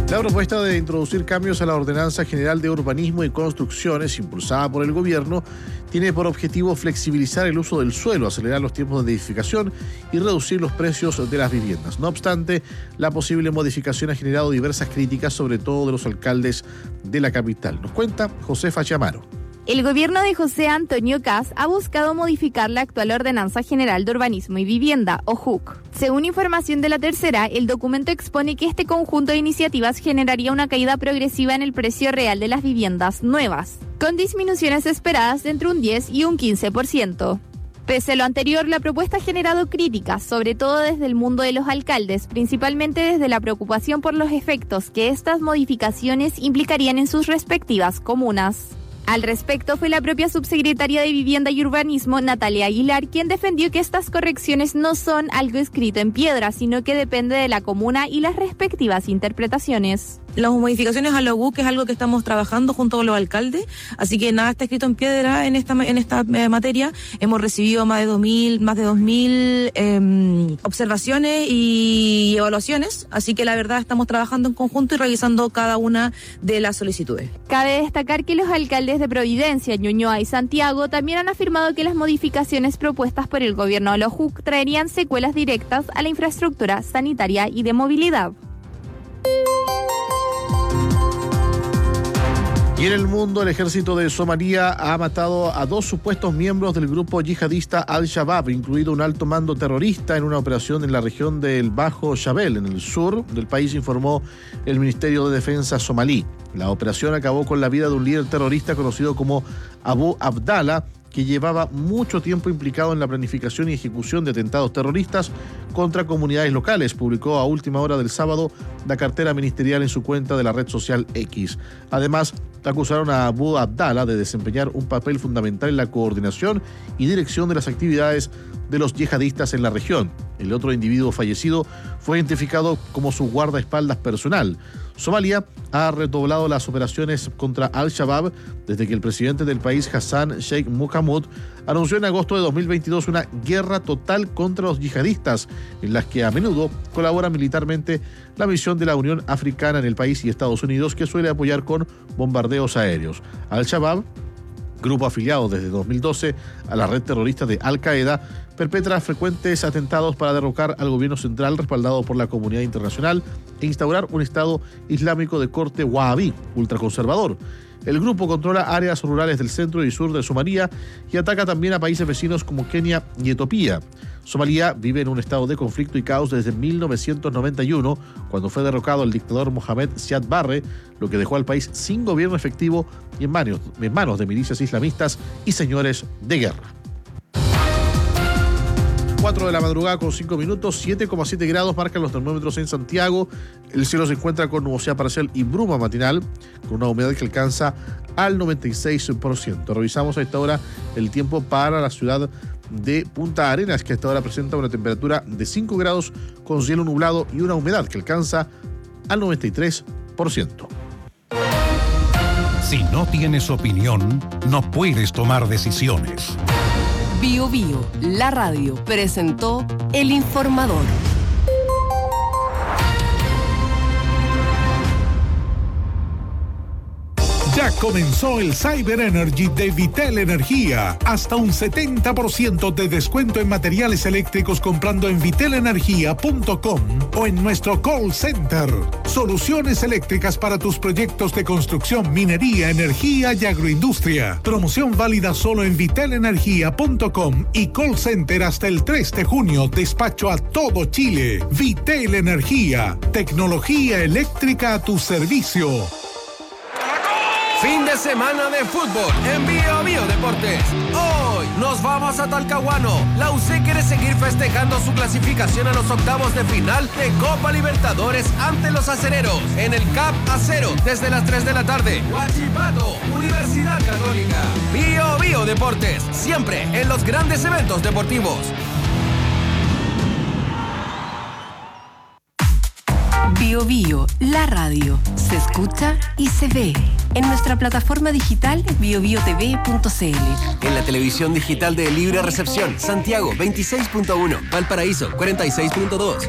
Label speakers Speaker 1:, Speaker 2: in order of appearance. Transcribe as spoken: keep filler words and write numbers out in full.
Speaker 1: La propuesta de introducir cambios a la Ordenanza General de Urbanismo y Construcciones, impulsada por el gobierno, tiene por objetivo flexibilizar el uso del suelo, acelerar los tiempos de edificación y reducir los precios de las viviendas. No obstante, la posible modificación ha generado diversas críticas, sobre todo de los alcaldes de la capital. Nos cuenta Josefa Chamaro.
Speaker 2: El gobierno de José Antonio Kast ha buscado modificar la actual Ordenanza General de Urbanismo y Vivienda, o J U C. Según información de La Tercera, el documento expone que este conjunto de iniciativas generaría una caída progresiva en el precio real de las viviendas nuevas, con disminuciones esperadas de entre un diez y un quince por ciento. Pese a lo anterior, la propuesta ha generado críticas, sobre todo desde el mundo de los alcaldes, principalmente desde la preocupación por los efectos que estas modificaciones implicarían en sus respectivas comunas. Al respecto, fue la propia subsecretaria de Vivienda y Urbanismo, Natalia Aguilar, quien defendió que estas correcciones no son algo escrito en piedra, sino que depende de la comuna y las respectivas interpretaciones.
Speaker 3: Las modificaciones a la U C es algo que estamos trabajando junto con los alcaldes, así que nada está escrito en piedra en esta en esta materia. Hemos recibido más de dos mil más de dos mil eh, observaciones y evaluaciones, así que la verdad estamos trabajando en conjunto y revisando cada una de las solicitudes.
Speaker 2: Cabe destacar que los alcaldes de Providencia, Ñuñoa y Santiago también han afirmado que las modificaciones propuestas por el gobierno de la J U C traerían secuelas directas a la infraestructura sanitaria y de movilidad.
Speaker 1: Y en el mundo, el ejército de Somalia ha matado a dos supuestos miembros del grupo yihadista Al-Shabaab, incluido un alto mando terrorista, en una operación en la región del Bajo Shabelle, en el sur del país, informó el Ministerio de Defensa somalí. La operación acabó con la vida de un líder terrorista conocido como Abu Abdallah, que llevaba mucho tiempo implicado en la planificación y ejecución de atentados terroristas contra comunidades locales, publicó a última hora del sábado la cartera ministerial en su cuenta de la red social X. Además, acusaron a Abu Abdallah de desempeñar un papel fundamental en la coordinación y dirección de las actividades de los yihadistas en la región. El otro individuo fallecido fue identificado como su guardaespaldas personal. Somalia ha redoblado las operaciones contra Al-Shabaab desde que el presidente del país, Hassan Sheikh Mohamud, anunció en agosto de dos mil veintidós una guerra total contra los yihadistas, en las que a menudo colabora militarmente la misión de la Unión Africana en el país y Estados Unidos, que suele apoyar con bombardeos aéreos. Al-Shabaab, grupo afiliado desde dos mil doce a la red terrorista de Al-Qaeda, perpetra frecuentes atentados para derrocar al gobierno central respaldado por la comunidad internacional e instaurar un Estado islámico de corte wahabí, ultraconservador. El grupo controla áreas rurales del centro y sur de Somalia y ataca también a países vecinos como Kenia y Etiopía. Somalia vive en un estado de conflicto y caos desde mil novecientos noventa y uno, cuando fue derrocado el dictador Mohamed Siad Barre, lo que dejó al país sin gobierno efectivo y en manos, en manos de milicias islamistas y señores de guerra. cuatro de la madrugada con cinco minutos, siete coma siete grados marcan los termómetros en Santiago. El cielo se encuentra con nubosidad parcial y bruma matinal, con una humedad que alcanza al noventa y seis por ciento. Revisamos a esta hora el tiempo para la ciudad de Punta Arenas, que a esta hora presenta una temperatura de cinco grados con cielo nublado y una humedad que alcanza al noventa y tres por ciento.
Speaker 4: Si no tienes opinión, no puedes tomar decisiones.
Speaker 5: Bio Bio, la radio, presentó El Informador.
Speaker 4: Ya comenzó el Cyber Energy de Vitel Energía. Hasta un setenta por ciento de descuento en materiales eléctricos comprando en vitel energía punto com o en nuestro call center. Soluciones eléctricas para tus proyectos de construcción, minería, energía y agroindustria. Promoción válida solo en vitel energía punto com y call center hasta el tres de junio. Despacho a todo Chile. Vitel Energía. Tecnología eléctrica a tu servicio.
Speaker 6: Fin de semana de fútbol en Bio Bio Deportes. Hoy nos vamos a Talcahuano. La U C quiere seguir festejando su clasificación a los octavos de final de Copa Libertadores ante los acereros en el C A P Acero desde las tres de la tarde. Huachipato, Universidad Católica. Bio Bio Deportes, siempre en los grandes eventos deportivos.
Speaker 5: Bio Bio, la radio, se escucha y se ve en nuestra plataforma digital bio bio t v punto c l.
Speaker 6: En la televisión digital de Libre Recepción, Santiago veintiséis punto uno, Valparaíso cuarenta y seis punto dos.